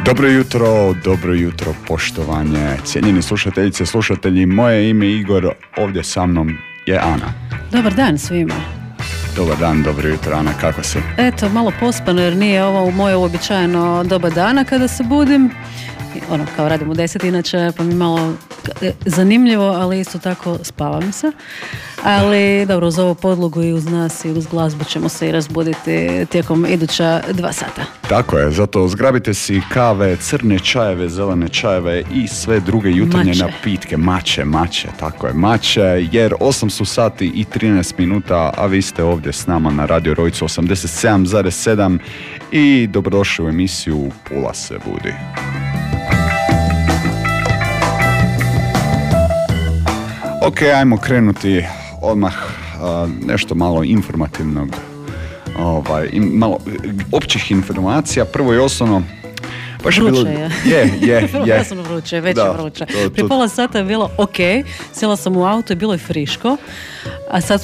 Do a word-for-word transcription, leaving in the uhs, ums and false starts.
Dobro jutro, dobro jutro, poštovanje, cijenjeni slušateljice, slušatelji, moje ime je Igor, ovdje sa mnom je Ana. Dobar dan svima. Dobar dan, dobro jutro, Ana, kako si? Eto, malo pospano jer nije ovo moje uobičajeno doba dana kada se budim. Ono, kao radim u deset inače, pa mi malo zanimljivo, ali isto tako spavam se. Ali dobro, uz ovu podlogu i uz nas i uz glazbu ćemo se i razbuditi tijekom iduća dva sata. Tako je, zato zgrabite si kave, crne čajeve, zelene čajeve i sve druge jutarnje Mače. napitke. Mače, mače, tako je, mače, jer osam su sati i trinaest minuta, a vi ste ovdje s nama na Radio Rojcu osamdeset sedam zarez sedam i dobrodošli u emisiju Pula se budi. Ok, ajmo krenuti odmah uh, nešto malo informativnog, ovaj, im, malo općih informacija. Prvo i osnovno, baš je Vruće bilo... je. Je, je, je. Jasno vruće, već Da, je vruće. to- to- Prije pola sata je bilo ok, sjela sam u auto i bilo je friško, a sad